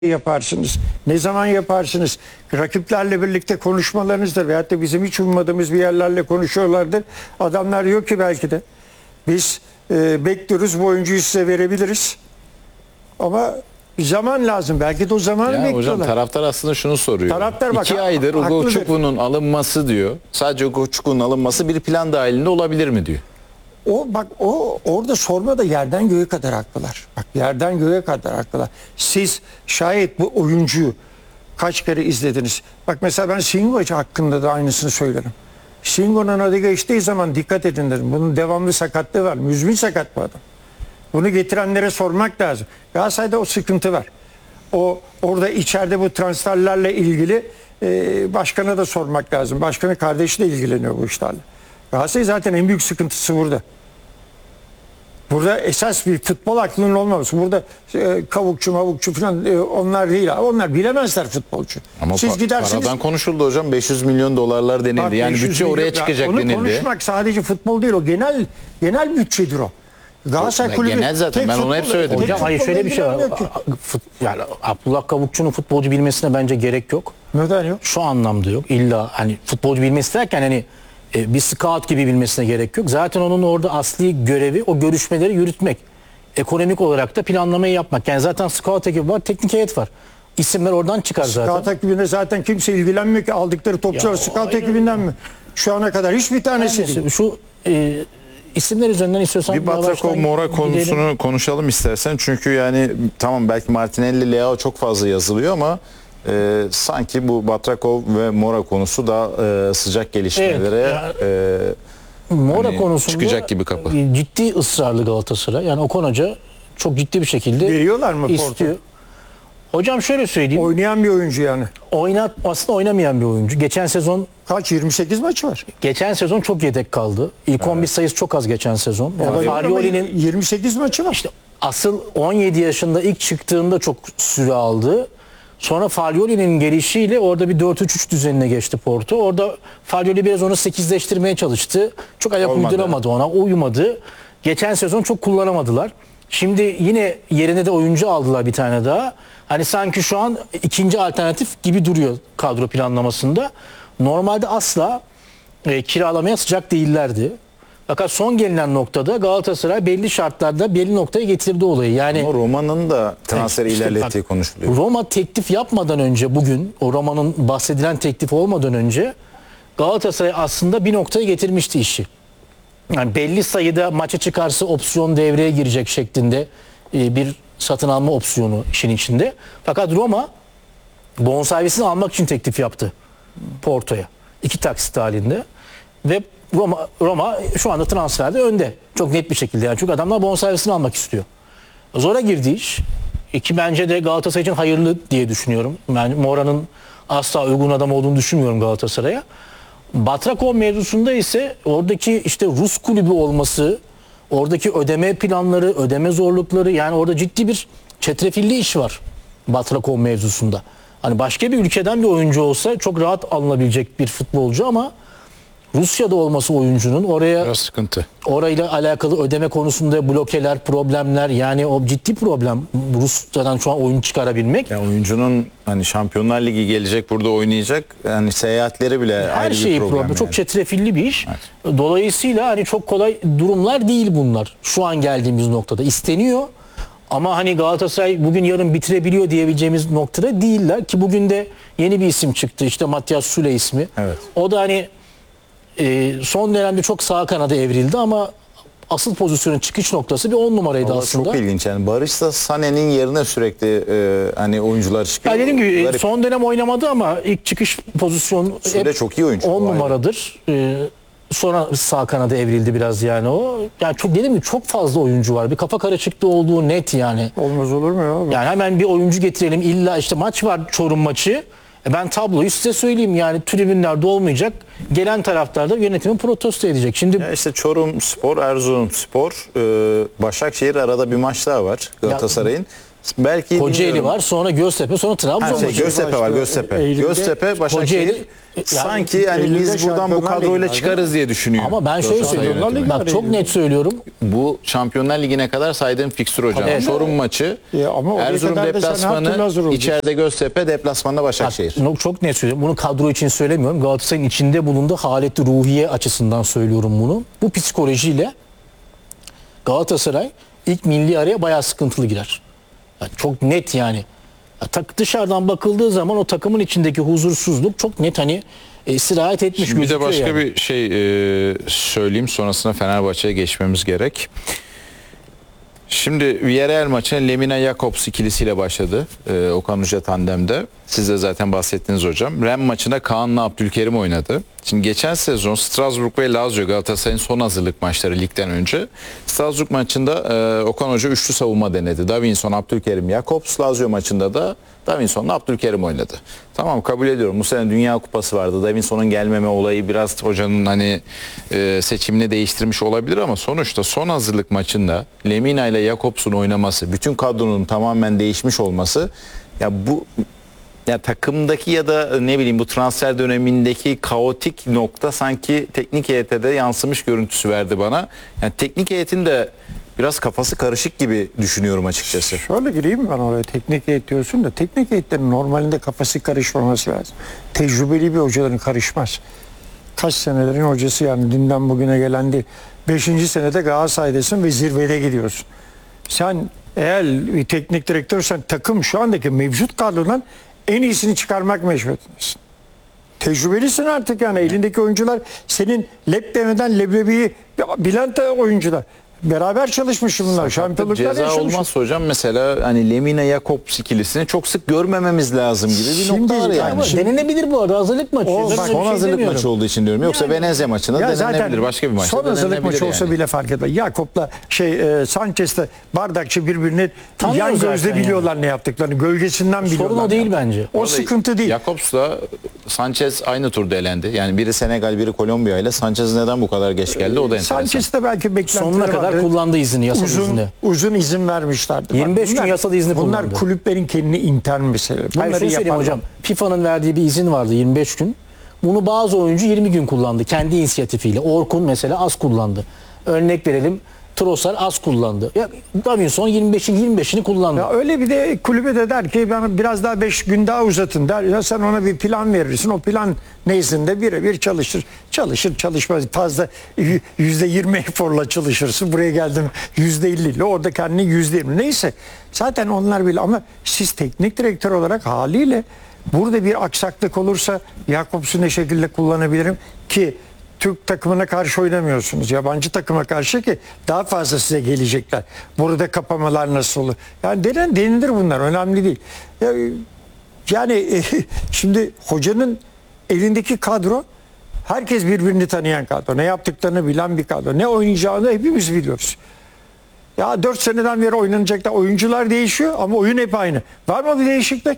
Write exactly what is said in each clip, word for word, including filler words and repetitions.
yaparsınız? Ne zaman yaparsınız? Rakiplerle birlikte konuşmalarınızdır. Veyahut da bizim hiç ummadığımız bir yerlerle konuşuyorlardır. Adamlar diyor ki belki de biz e, bekliyoruz, bu oyuncuyu size verebiliriz. Ama zaman lazım. Belki de o zamanı Ya bekliyorlar. hocam taraftar aslında şunu soruyor. Taraftar bak, İki aydır haklıdır. Ugo Chukwu alınması diyor. Sadece Ugo Chukwu'nun alınması bir plan dahilinde olabilir mi diyor. O bak o orada sorma da yerden göğe kadar haklılar. Bak yerden göğe kadar haklılar. Siz şayet bu oyuncuyu kaç kere izlediniz? Bak mesela ben Singo hakkında da aynısını söylerim. Singo'nun adı geçtiği zaman dikkat edin dedim. Bunun devamlı sakatlığı var. Müzmin sakat bu adam. Bunu getirenlere sormak lazım. Galatasaray'da o sıkıntı var. O orada içeride bu transferlerle ilgili e, başkana da sormak lazım. Başkanın kardeşi de ilgileniyor bu işlerle. Galatasaray zaten en büyük sıkıntısı burada. Burada esas bir futbol aklının olmaması. Burada e, kavukçu mavukçu falan e, onlar değil. Onlar bilemezler futbolcu. Ama Siz pa gidersiniz. paradan konuşuldu hocam. beş yüz milyon dolarlar denildi. Bak, yani beş yüz bütçe milyon, oraya çıkacak onu denildi. konuşmak sadece futbol değil. O genel genel bütçedir o. Galatasaray kulübü. Genel zaten, ben onu hep söyledim. tek Hocam hayır futbolla şöyle bir şey var. ilgilenmiyor ki. Fut- Yani Abdullah Kavukçu'nun futbolcu bilmesine bence gerek yok. Neden yok? Şu anlamda yok. İlla hani futbolcu bilmesi derken hani e, bir scout gibi bilmesine gerek yok. Zaten onun orada asli görevi o görüşmeleri yürütmek. Ekonomik olarak da planlamayı yapmak. Yani zaten scout ekibi var, teknik heyet var. İsimler oradan çıkar zaten. Scout ekibinde zaten kimse ilgilenmiyor ki, aldıkları topçular Ya, scout aynen. ekibinden mi? Şu ana kadar hiçbir tanesi değil. Şu e, isimler üzerinden istiyorsan Bir Batrako yavaştan Mora gidelim. konusunu konuşalım istersen. Çünkü yani tamam belki Martinelli, Leao çok fazla yazılıyor ama e, sanki bu Batrako ve Mora konusu da e, sıcak gelişmelere Evet, e, Mora hani konusunda çıkacak gibi kapı. ciddi ısrarlı Galatasaray. Yani Okan Hoca çok ciddi bir şekilde Veriyorlar mı Porto? istiyor. Hocam şöyle söyleyeyim. Oynayan bir oyuncu yani. Oynat aslında oynamayan bir oyuncu. Geçen sezon Kaç? yirmi sekiz maçı var. geçen sezon çok yedek kaldı. İlk on bir sayısı çok az geçen sezon. Yani Ama Fagioli'nin yirmi sekiz maçı var. işte asıl on yedi yaşında ilk çıktığında çok süre aldı. Sonra Fagioli'nin gelişiyle orada bir dört üç üç düzenine geçti Porto. Orada Fagioli biraz onu sekizleştirmeye çalıştı. Çok ayak Olmadı. uyduramadı ona, uyumadı. Geçen sezon çok kullanamadılar. Şimdi yine yerine de oyuncu aldılar bir tane daha. Hani sanki şu an ikinci alternatif gibi duruyor kadro planlamasında. Normalde asla e, kiralamaya sıcak değillerdi. Fakat son gelinen noktada Galatasaray belli şartlarda belli noktaya getirdi olayı. Yani Ama Roma'nın da transferi Evet, işte ilerlettiği bak, konuşuluyor. Roma teklif yapmadan önce bugün o Roma'nın bahsedilen teklif olmadan önce Galatasaray aslında bir noktaya getirmişti işi. Yani belli sayıda maça çıkarsa opsiyon devreye girecek şeklinde e, bir satın alma opsiyonu işin içinde. Fakat Roma bonservisini almak için teklif yaptı Porto'ya. İki taksit halinde. Ve Roma Roma şu anda transferde önde. Çok net bir şekilde. Yani çünkü adamlar bonservisini almak istiyor. Zora girdi iş. Ki bence de Galatasaray için hayırlı diye düşünüyorum. Ben Mora'nın asla uygun adam olduğunu düşünmüyorum Galatasaray'a. Batrako mevzusunda ise oradaki işte Rus kulübü olması, oradaki ödeme planları, ödeme zorlukları, yani orada ciddi bir çetrefilli iş var Batrako mevzusunda. Hani başka bir ülkeden bir oyuncu olsa çok rahat alınabilecek bir futbolcu ama Rusya'da olması oyuncunun oraya Biraz sıkıntı. orayla alakalı ödeme konusunda blokeler, problemler, yani o ciddi problem Rusya'dan şu an oyun çıkarabilmek. Yani oyuncunun hani Şampiyonlar Ligi gelecek, burada oynayacak. Yani seyahatleri bile Her ayrı şeyi bir problem. problem. yani. Çok çetrefilli bir iş. Dolayısıyla hani çok kolay durumlar değil bunlar. Şu an geldiğimiz noktada isteniyor. Ama hani Galatasaray bugün yarın bitirebiliyor diyebileceğimiz noktada değiller ki bugün de yeni bir isim çıktı. İşte Matias Süle ismi. Evet. O da hani e, son dönemde çok sağ kanada evrildi ama asıl pozisyonun çıkış noktası bir on numaraydı Vallahi aslında. Çok ilginç yani. Barış da Sané'nin yerine sürekli e, hani oyuncular çıkıyor. Ya dediğim gibi Garip. son dönem oynamadı ama ilk çıkış pozisyonu Süle çok iyi oyuncu. on O ayrı. numaradır. Ee, sonra sağ kanada evrildi biraz yani o. Yani çok dediğim gibi çok fazla oyuncu var. Bir kafa karışıklığı olduğu net yani. Olmaz olur mu ya? Yani hemen bir oyuncu getirelim. İlla işte maç var, Çorum maçı. E ben tabloyu size söyleyeyim, yani tribünlerde olmayacak. Gelen taraftar da yönetimi protesto edecek. Şimdi Ya işte Çorum Spor, Erzurum Spor, e, Başakşehir arada bir maç daha var Galatasaray'ın. belki Kocaeli bilmiyorum. var, sonra Göztepe, sonra Ha, Trabzon şey, maçı. Göztepe var, Göztepe. Eylül'de- Göztepe, Başakşehir. Kocaeli- yani Sanki yani Eylül'de biz buradan bu Şampiyonlar kadroyla Ligi var, çıkarız diye düşünüyor. Ama ben şöyle Galatasaray söylüyorum. yönetimi. Ligi Bak çok Eylül'de. net söylüyorum. Bu Şampiyonlar Ligi'ne kadar saydığım fikstür hocam. Evet. Çorum maçı, Ya ama oraya Erzurum kadar da sen her türlü hazır deplasmanı, olacaksın. içeride Göztepe, deplasmanda Başakşehir. No- Çok net söylüyorum. Bunu kadro için söylemiyorum. Galatasaray'ın içinde bulunduğu haleti ruhiye açısından söylüyorum bunu. Bu psikolojiyle Galatasaray ilk milli araya bayağı sıkıntılı girer. Yani çok net yani. Ya tak- dışarıdan bakıldığı zaman o takımın içindeki huzursuzluk çok net hani e, sirayet etmiş Şimdi bir de gözüküyor başka yani. bir şey e, söyleyeyim, sonrasında Fenerbahçe'ye geçmemiz gerek. Şimdi Villarreal maçına Lemina Jakobs ikilisiyle başladı e, Okan Hoca tandemde. Siz de zaten bahsettiniz hocam. Rennes maçında Kaan'la Abdülkerim oynadı. Şimdi geçen sezon Strasbourg ve Lazio Galatasaray'ın son hazırlık maçları ligden önce. Strasbourg maçında e, Okan Hoca üçlü savunma denedi. Davinson, Abdülkerim, Jakobs. Lazio maçında da Davinson'la Abdülkerim oynadı. Tamam, kabul ediyorum. Bu sene Dünya Kupası vardı. Davinson'un gelmeme olayı biraz hocanın hani e, seçimini değiştirmiş olabilir ama sonuçta son hazırlık maçında Lemina ile Jakobs'un oynaması, bütün kadronun tamamen değişmiş olması, ya bu ya takımdaki ya da ne bileyim bu transfer dönemindeki kaotik nokta sanki teknik heyete de yansımış görüntüsü verdi bana. Yani teknik heyetin de biraz kafası karışık gibi düşünüyorum açıkçası. Şöyle gireyim ben oraya, teknik heyet diyorsun da teknik heyetlerin normalinde kafası karışmaması lazım. Tecrübeli bir hocaların karışmaz. Kaç senelerin hocası yani, dünden bugüne gelen değil. Beşinci senede Galatasaray'dasın ve zirvede gidiyorsun. Sen eğer bir teknik direktörsen takım şu andaki mevcut kadrodan en iyisini çıkarmak mecburiyetindesin. Tecrübelisin artık yani, elindeki oyuncular senin lep demeden leblebiyi bilen de oyuncular. Beraber çalışmış bunlar. Şampiyonluklar Ceza yaşamış. olmazsa hocam mesela hani Lemina Jakobs ikilisini çok sık görmememiz lazım gibi bir Şimdi nokta var yani yani. Ama Şimdi- denenebilir bu arada, hazırlık maçı. O Ben bak, öyle bir Son şey hazırlık demiyorum. maçı olduğu için diyorum. Yoksa Venezia maçında Ya denenebilir. zaten Başka bir maçta son hazırlık denenebilir maçı olsa yani. bile fark etmez. Jakob'la şey e, Sanchez'le Bardakçı birbirini Tanıyor yan zaten gözle yani. biliyorlar ne yaptıklarını. Gölgesinden biliyorlar. Sorun o ne değil yaptıklarını. bence. O sıkıntı değil. Jakobs'la Sanchez aynı turda elendi. Yani biri Senegal, biri Kolombiya ile Sanchez neden bu kadar geç geldi o da enteresan. Sanchez de belki beklentileri Sonuna kadar vardı. kullandı izni, yasal uzun, izni. uzun izin vermişlerdi. yirmi beş gün yasal izni Bunlar kullandı. kulüplerin kendi intern meseleleri. Hayır, Bunları şunu söyleyeyim yaparlar. hocam. FIFA'nın verdiği bir izin vardı yirmi beş gün. Bunu bazı oyuncu yirmi gün kullandı kendi inisiyatifiyle. Orkun mesela az kullandı. Örnek verelim, Trossard az kullandı. Ya Davinson yirmi beşin yirmi beşini kullandı. Ya öyle bir de kulübe de der ki ben biraz daha beş gün daha uzatın der. Ya sen ona bir plan verirsin. O plan nezdinde birebir çalışır. Çalışır çalışmaz. Fazla yüzde yirmi eforla çalışırsın. Buraya geldin yüzde elli ile, orada kendini yüzde yirmi. Neyse. Zaten onlar bile, ama siz teknik direktör olarak haliyle burada bir aksaklık olursa Jakobs'u ne şekilde kullanabilirim ki Türk takımına karşı oynamıyorsunuz. Yabancı takıma karşı ki daha fazla size gelecekler. Burada kapamalar nasıl olur? Yani denen denilir bunlar. Önemli değil. Ya, yani e, şimdi hocanın elindeki kadro herkes birbirini tanıyan kadro. Ne yaptıklarını bilen bir kadro. Ne oynayacağını hepimiz biliyoruz. Ya dört seneden beri oynanacak da oyuncular değişiyor ama oyun hep aynı. Var mı bir değişiklik?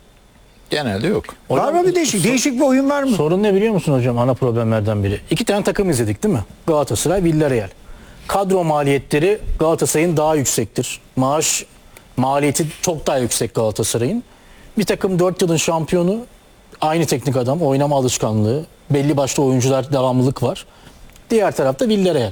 Genelde yok. Var mı bir değişik? Değişik bir oyun var mı? Sorun ne biliyor musun hocam? Ana problemlerden biri. İki tane takım izledik değil mi? Galatasaray, Villarreal. Kadro maliyetleri Galatasaray'ın daha yüksektir. Maaş maliyeti çok daha yüksek Galatasaray'ın. Bir takım dört yılın şampiyonu, aynı teknik adam, oynama alışkanlığı, belli başlı oyuncular, devamlılık var. Diğer tarafta Villarreal.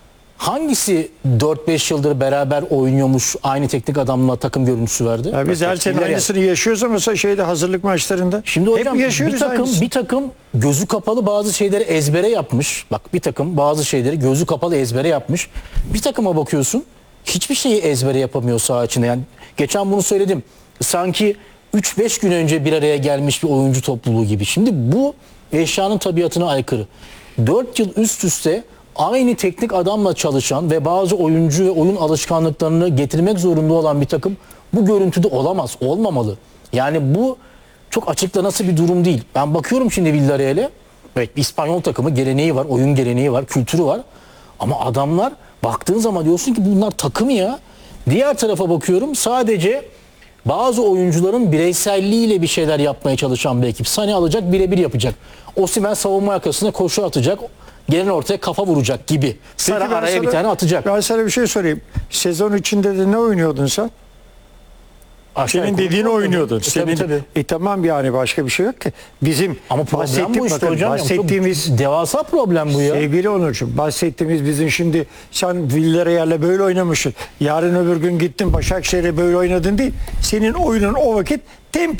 Hangisi dört beş yıldır beraber oynuyormuş, aynı teknik adamla takım görüntüsü verdi? Ya biz her sene Villarreal. aynısını yaşıyoruz ama şeyde hazırlık maçlarında. Şimdi hocam hep yaşıyoruz bir takım aynısını. bir takım gözü kapalı bazı şeyleri ezbere yapmış. Bak bir takım bazı şeyleri gözü kapalı ezbere yapmış. Bir takıma bakıyorsun hiçbir şeyi ezbere yapamıyor saha içinde. Yani geçen bunu söyledim. Sanki üç beş gün önce bir araya gelmiş bir oyuncu topluluğu gibi. Şimdi bu eşyanın tabiatına aykırı. dört yıl üst üste aynı teknik adamla çalışan ve bazı oyuncu ve oyun alışkanlıklarını getirmek zorunda olan bir takım bu görüntüde olamaz, olmamalı. Yani bu çok açıkla nasıl bir durum değil. Ben bakıyorum şimdi Villarreal'e. Evet, bir İspanyol takımı, geleneği var, oyun geleneği var, kültürü var. Ama adamlar baktığın zaman diyorsun ki bunlar takım ya. Diğer tarafa bakıyorum, sadece bazı oyuncuların bireyselliğiyle bir şeyler yapmaya çalışan bir ekip. Sani alacak, birebir yapacak. Osimhen savunma arkasına koşu atacak. Gelen ortaya kafa vuracak gibi. Sara Peki ben araya sana- bir tane atacak. Ben sana bir şey sorayım. Sezon içinde de ne oynuyordun sen? Aşağı Senin yukarı dediğini oynuyordun. oynuyordun. E, Senin, tabii, tabii. E tamam yani başka bir şey yok ki. Bizim Ama problem bahsetti- bu işte bakın, hocam. bahsettiğimiz Çok devasa problem bu ya. sevgili Onurcuğum, bahsettiğimiz bizim şimdi sen Villarreal'le böyle oynamışsın. Yarın öbür gün gittin Başakşehir'e böyle oynadın değil. Senin oyunun o vakit tempo